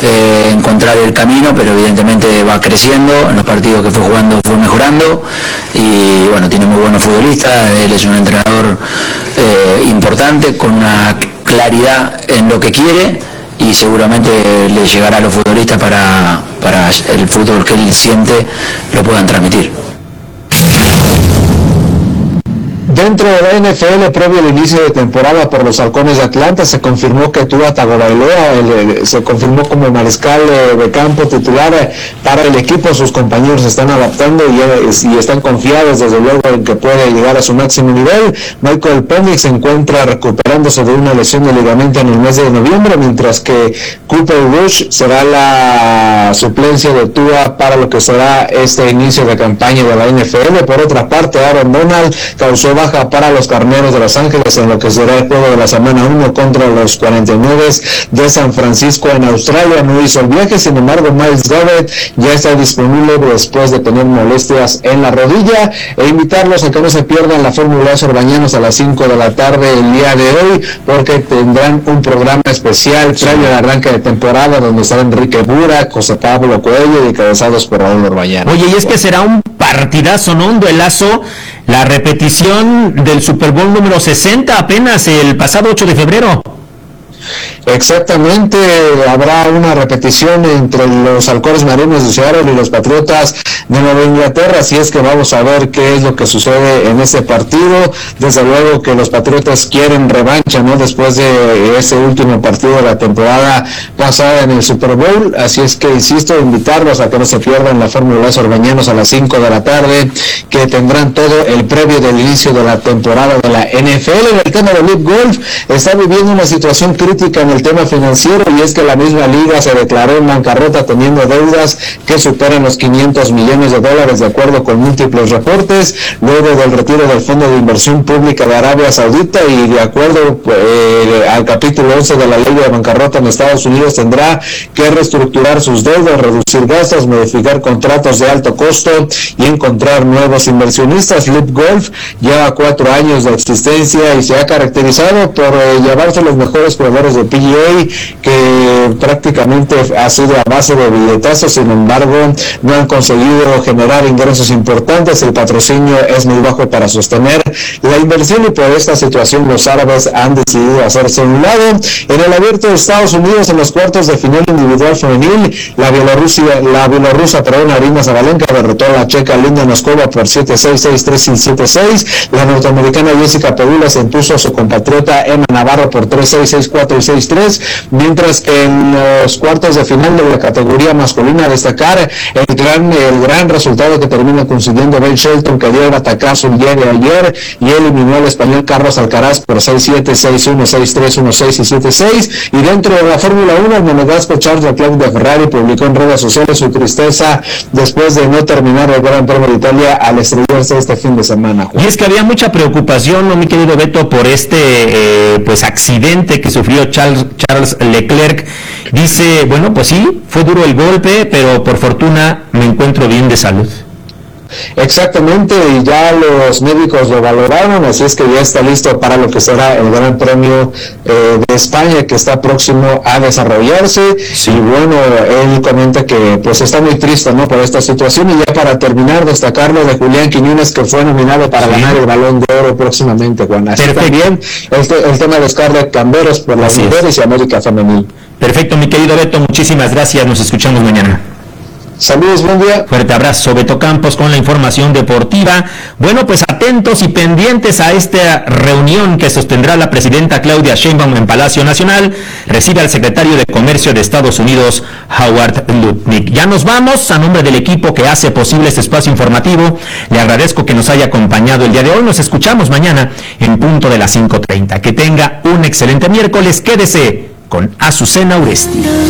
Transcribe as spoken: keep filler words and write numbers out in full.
eh, encontrar el camino, pero evidentemente va creciendo, en los partidos que fue jugando fue mejorando y bueno, tiene muy buenos futbolistas, él es un entrenador eh, importante, con una claridad en lo que quiere y seguramente le llegará a los futbolistas para, para el fútbol que él siente lo puedan transmitir. Dentro de la N F L, previo al inicio de temporada por los Halcones de Atlanta, se confirmó que Tua Tagovailoa el, se confirmó como mariscal de campo titular para el equipo. Sus compañeros se están adaptando y, y están confiados desde luego en que puede llegar a su máximo nivel. Michael Penix se encuentra recuperándose de una lesión de ligamento en el mes de noviembre, mientras que Cooper Rush será la suplencia de Tua para lo que será este inicio de campaña de la N F L. Por otra parte, Aaron Donald causó baja para los Carneros de Los Ángeles en lo que será el juego de la semana uno contra los cuarenta y nueve de San Francisco en Australia. No hizo el viaje, sin embargo Miles Garrett ya está disponible después de tener molestias en la rodilla, e invitarlos a que no se pierdan la Fórmula Sorbañanos a las cinco de la tarde el día de hoy, porque tendrán un programa especial previo al arranque de temporada donde estará Enrique Burak, José Pablo Coelho y encabezados por Raúl Orbañano. Oye, y es que será un partidazo, ¿no? Un duelazo, la repetición del Super Bowl número sesenta apenas el pasado ocho de febrero. Exactamente, habrá una repetición entre los Halcones Marinos de Seattle y los Patriotas de Nueva Inglaterra, así es que vamos a ver qué es lo que sucede en ese partido. Desde luego que los Patriotas quieren revancha, ¿no? Después de ese último partido de la temporada pasada en el Super Bowl, así es que insisto, invitarlos a que no se pierdan la Fórmula Sorbañanos a las cinco de la tarde, que tendrán todo el previo del inicio de la temporada de la N F L. En el tema de Live Golf, está viviendo una situación crítica en el tema financiero, y es que la misma liga se declaró en bancarrota teniendo deudas que superan los quinientos millones de dólares de acuerdo con múltiples reportes, luego del retiro del Fondo de Inversión Pública de Arabia Saudita, y de acuerdo eh, al capítulo once de la ley de bancarrota en Estados Unidos tendrá que reestructurar sus deudas, reducir gastos, modificar contratos de alto costo y encontrar nuevos inversionistas. Live Golf lleva cuatro años de existencia y se ha caracterizado por eh, llevarse los mejores jugadores de P G A, que prácticamente ha sido a base de billetazos. Sin embargo, no han conseguido generar ingresos importantes, el patrocinio es muy bajo para sostener la inversión, y por esta situación los árabes han decidido hacerse a un lado. En el Abierto de Estados Unidos, en los cuartos de final individual femenil, la Bielorrusia, la bielorrusa, perdón, Arina Zabalenka derrotó a la checa Linda Noskova por siete seis, seis tres y siete seis. La norteamericana Jessica Pegula se impuso a su compatriota Emma Navarro por tres seis, seis cuatro y seis tres, mientras que en los cuartos de final de la categoría masculina destacar el gran, el gran resultado que termina consiguiendo Ben Shelton, que dio el batacazo el día de ayer y eliminó al español Carlos Alcaraz por seis siete, seis uno, seis tres, uno seis y siete seis. Y dentro de la Fórmula uno, el monegasco Charles Leclerc de Ferrari publicó en redes sociales su tristeza después de no terminar el Gran Premio de Italia al estrellarse este fin de semana, Juan. Y es que había mucha preocupación, ¿no, mi querido Beto, por este eh, pues accidente que sufrió Charles, Charles Leclerc? Dice, bueno, pues sí, fue duro el golpe, pero por fortuna me encuentro bien de salud. Exactamente, y ya los médicos lo valoraron, así es que ya está listo para lo que será el Gran Premio eh, de España, que está próximo a desarrollarse. Sí. Y bueno, él comenta que pues está muy triste, ¿no?, por esta situación. Y ya para terminar, destacarlo de Julián Quiñones, que fue nominado para sí. ganar el Balón de Oro próximamente, Juan. Así también el, te, el tema de Scarlett Camberos por las mujeres y América Femenil. Perfecto, mi querido Beto, muchísimas gracias, nos escuchamos mañana. Saludos, buen día. Fuerte abrazo, Beto Campos, con la información deportiva. Bueno, pues atentos y pendientes a esta reunión que sostendrá la presidenta Claudia Sheinbaum en Palacio Nacional. Recibe al secretario de Comercio de Estados Unidos, Howard Lutnick. Ya nos vamos. A nombre del equipo que hace posible este espacio informativo, le agradezco que nos haya acompañado el día de hoy. Nos escuchamos mañana en punto de las cinco treinta. Que tenga un excelente miércoles. Quédese con Azucena Uresti.